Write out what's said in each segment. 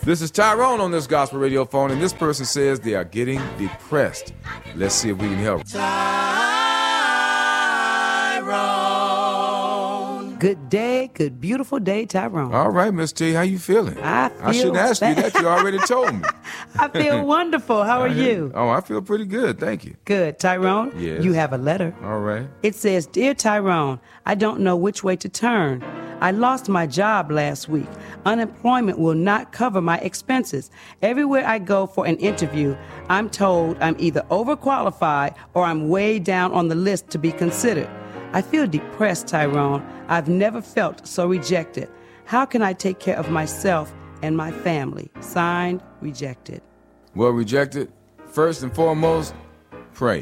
This is Tyrone on this gospel radio phone, and this person says they are getting depressed. Let's see if we can help. Tyrone. Good day, good beautiful day, Tyrone. All right, Miss T, how you feeling? I shouldn't ask you that. You already told me. I feel wonderful. How are you? Oh, I feel pretty good. Thank you. Good. Tyrone, yes. You have a letter. All right. It says, Dear Tyrone, I don't know which way to turn. I lost my job last week. Unemployment will not cover my expenses. Everywhere I go for an interview, I'm told I'm either overqualified or I'm way down on the list to be considered. I feel depressed, Tyrone. I've never felt so rejected. How can I take care of myself and my family? Signed, Rejected. Well, Rejected, first and foremost, pray.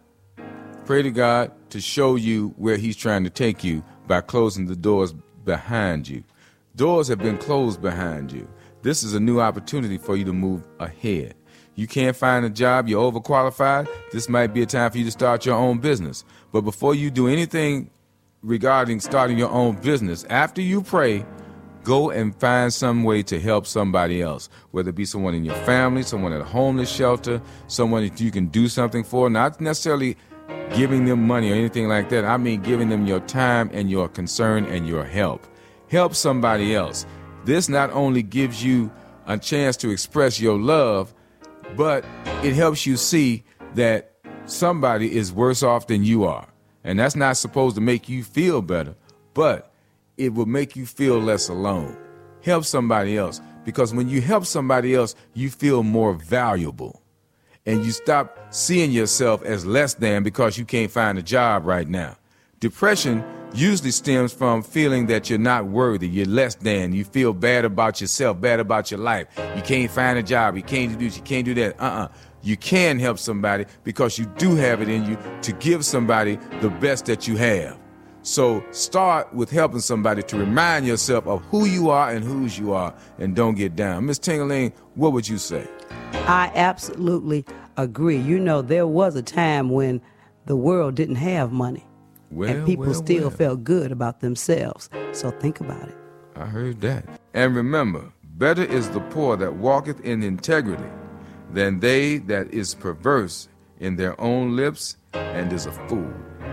Pray to God to show you where he's trying to take you by closing the doors behind you. Doors have been closed behind you. This is a new opportunity for you to move ahead. You can't find a job, you're overqualified. This might be a time for you to start your own business. But before you do anything regarding starting your own business, after you pray, go and find some way to help somebody else, whether it be someone in your family, someone at a homeless shelter, someone that you can do something for, not necessarily giving them money or anything like that. I mean giving them your time and your concern and your help. Help somebody else. This not only gives you a chance to express your love, but it helps you see that somebody is worse off than you are. And that's not supposed to make you feel better, but it will make you feel less alone. Help somebody else, because when you help somebody else, you feel more valuable. And you stop seeing yourself as less than because you can't find a job right now. Depression usually stems from feeling that you're not worthy, you're less than, you feel bad about yourself, bad about your life. You can't find a job, you can't do this, you can't do that. You can help somebody because you do have it in you to give somebody the best that you have. So start with helping somebody to remind yourself of who you are and whose you are, and don't get down. Miss Tingaling, what would you say? I absolutely agree. You know, there was a time when the world didn't have money. And people still felt good about themselves. So think about it. I heard that. And remember, better is the poor that walketh in integrity than they that is perverse in their own lips and is a fool.